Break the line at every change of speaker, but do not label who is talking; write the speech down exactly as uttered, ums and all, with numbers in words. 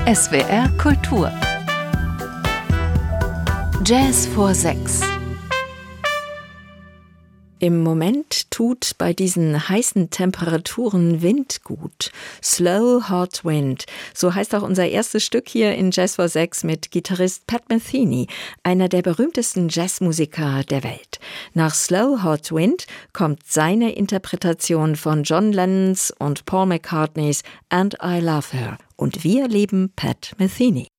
S W R Kultur. Jazz vor sechs. Im Moment tut bei diesen heißen Temperaturen Wind gut. Slow Hot Wind. So heißt auch unser erstes Stück hier in Jazz vor sechs mit Gitarrist Pat Metheny, einer der berühmtesten Jazzmusiker der Welt. Nach Slow Hot Wind kommt seine Interpretation von John Lennons und Paul McCartneys And I Love Her. Und wir lieben Pat Metheny.